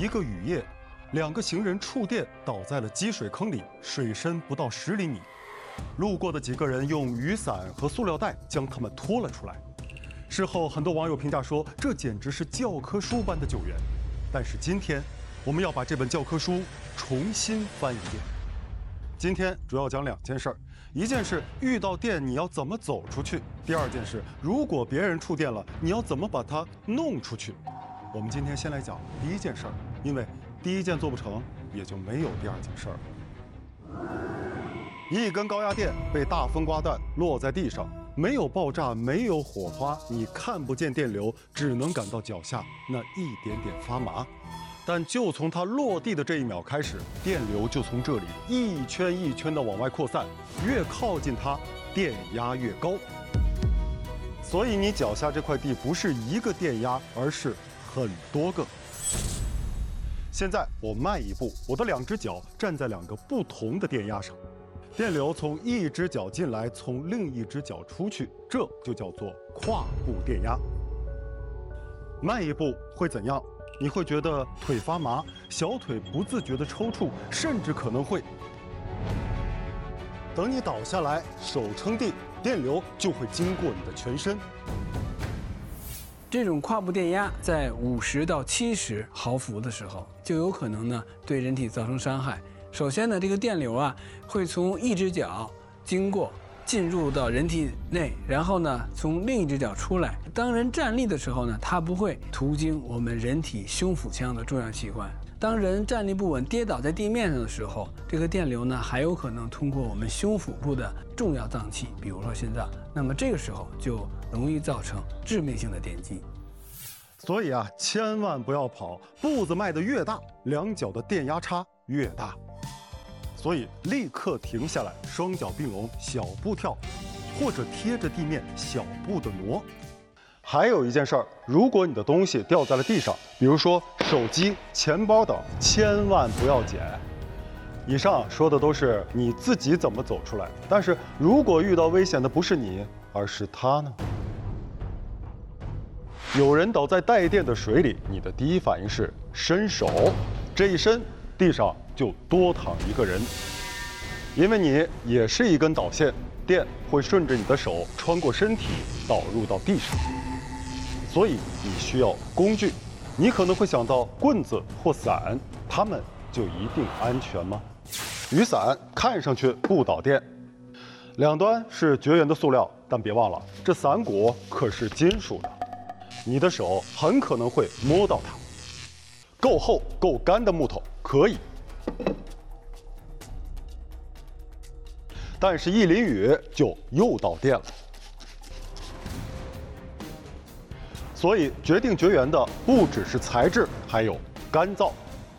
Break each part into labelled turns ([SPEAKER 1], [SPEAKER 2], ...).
[SPEAKER 1] 一个雨夜，2个行人触电倒在了积水坑里，水深不到10厘米。路过的几个人用雨伞和塑料袋将他们拖了出来。事后，很多网友评价说，这简直是教科书般的救援。但是今天，我们要把这本教科书重新翻一遍。今天主要讲2件事儿，一件事遇到电你要怎么走出去，第2件事如果别人触电了，你要怎么把它弄出去。我们今天先来讲第1件事儿，因为第1件做不成，也就没有第2件事儿。一根高压电被大风刮断，落在地上，没有爆炸，没有火花，你看不见电流，只能感到脚下那一点点发麻。但就从它落地的这一秒开始，电流就从这里一圈一圈地往外扩散，越靠近它，电压越高。所以你脚下这块地不是一个电压，而是很多个。现在我迈一步，我的2只脚站在2个不同的电压上，电流从一只脚进来，从另一只脚出去，这就叫做跨步电压。迈一步会怎样？你会觉得腿发麻，小腿不自觉地抽搐，甚至可能会……等你倒下来，手撑地，电流就会经过你的全身。
[SPEAKER 2] 这种跨步电压在50到70毫伏的时候，就有可能呢对人体造成伤害。首先呢，这个电流啊会从一只脚进入到人体内，然后呢从另一只脚出来。当人站立的时候呢，它不会途经我们人体胸腹腔的重要器官。当人站立不稳跌倒在地面上的时候，这个电流呢还有可能通过我们胸腹部的重要脏器，比如说心脏。那么这个时候就容易造成致命性的电击。
[SPEAKER 1] 所以啊，千万不要跑，步子迈得越大，2脚的电压差越大。所以立刻停下来，双脚并拢，小步跳，或者贴着地面小步的挪。还有一件事儿，如果你的东西掉在了地上，比如说手机、钱包等，千万不要捡。以上说的都是你自己怎么走出来，但是如果遇到危险的不是你，而是他呢？有人倒在带电的水里，你的第一反应是伸手，这一伸，地上就多躺一个人，因为你也是一根导线，电会顺着你的手穿过身体导入到地上，所以你需要工具。你可能会想到棍子或伞，它们就一定安全吗？雨伞看上去不导电，2端是绝缘的塑料，但别忘了，这伞骨可是金属的，你的手很可能会摸到它。够厚够干的木头可以，但是一淋雨就又导电了。所以决定绝缘的不只是材质，还有干燥。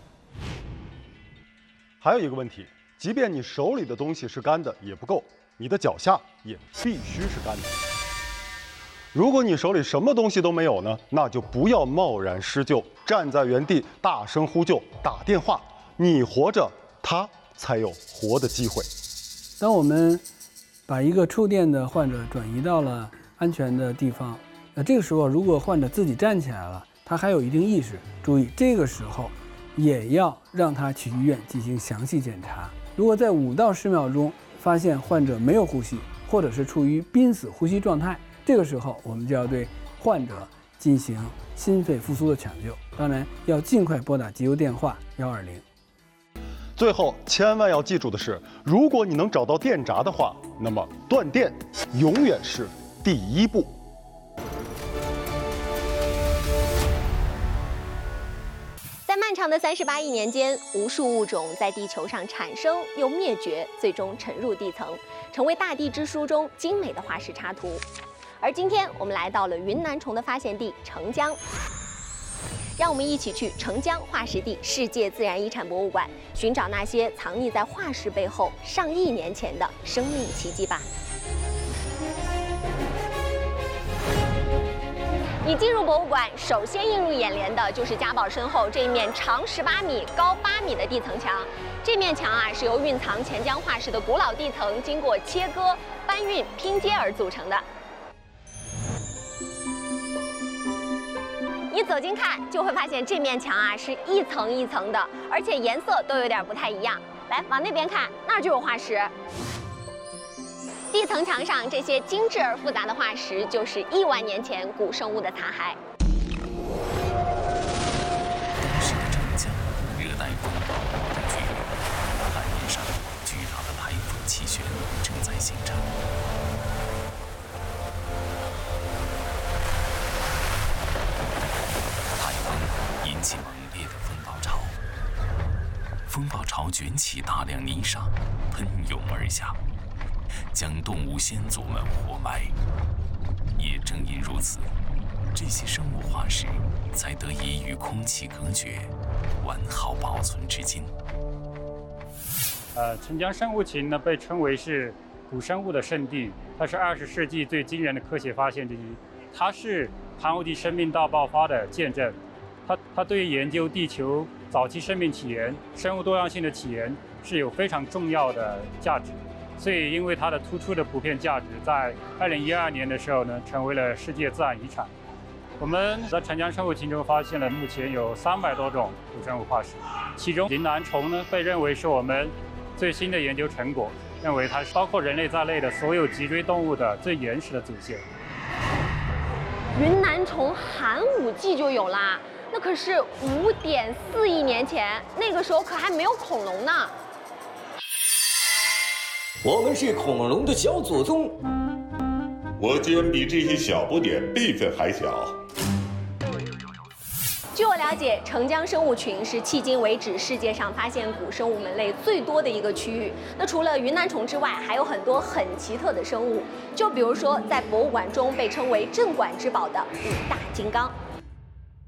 [SPEAKER 1] 还有一个问题，即便你手里的东西是干的也不够，你的脚下也必须是干的。如果你手里什么东西都没有呢，那就不要贸然施救，站在原地大声呼救、打电话。你活着，他才有活的机会。
[SPEAKER 2] 当我们把一个触电的患者转移到了安全的地方，这个时候如果患者自己站起来了，他还有一定意识，注意这个时候也要让他去医院进行详细检查。如果在5到10秒钟发现患者没有呼吸，或者是处于濒死呼吸状态，这个时候我们就要对患者进行心肺复苏的抢救，当然要尽快拨打急救电话120。
[SPEAKER 1] 最后千万要记住的是，如果你能找到电闸的话，那么断电永远是第1步。
[SPEAKER 3] 在漫长的38亿年间，无数物种在地球上产生又灭绝，最终沉入地层，成为大地之书中精美的化石插图。而今天我们来到了云南虫的发现地澄江，让我们一起去澄江化石地世界自然遗产博物馆，寻找那些藏匿在化石背后上亿年前的生命奇迹吧。一进入博物馆，首先映入眼帘的就是家宝身后这一面长18米、高8米的地层墙。这面墙啊，是由蕴藏钱江化石的古老地层经过切割、搬运、拼接而组成的。 你走近看就会发现这面墙啊是一层一层的，而且颜色都有点不太一样。来，往那边看，那儿就有化石。地层墙上这些精致而复杂的化石，就是1万年前古生物的残骸。
[SPEAKER 4] 当时的长江热带风暴正剧烈，海面上巨大的台风气旋正在形成。台风引起猛烈的风暴潮，风暴潮卷起大量泥沙，喷涌而下，将动物先祖们活埋。也正因如此，这些生物化石才得以与空气隔绝，完好保存至今。
[SPEAKER 5] 澄江生物群呢，被称为是古生物的圣地，它是20世纪最惊人的科学发现之一。它是寒武纪生命大爆发的见证，它对于研究地球早期生命起源、生物多样性的起源是有非常重要的价值。所以，因为它的突出的普遍价值，在2012年的时候呢，成为了世界自然遗产。我们在澄江生物群中发现了目前有300多种古生物化石，其中云南虫呢被认为是我们最新的研究成果，认为它是包括人类在内的所有脊椎动物的最原始的祖先。
[SPEAKER 3] 云南虫寒武纪就有啦，那可是5.4亿年前，那个时候可还没有恐龙呢。
[SPEAKER 6] 我们是恐龙的小祖宗。
[SPEAKER 7] 我竟然比这些小不点辈分还小。
[SPEAKER 3] 据我了解，澄江生物群是迄今为止世界上发现古生物门类最多的一个区域。那除了云南虫之外，还有很多很奇特的生物，就比如说在博物馆中被称为镇馆之宝的5大金刚。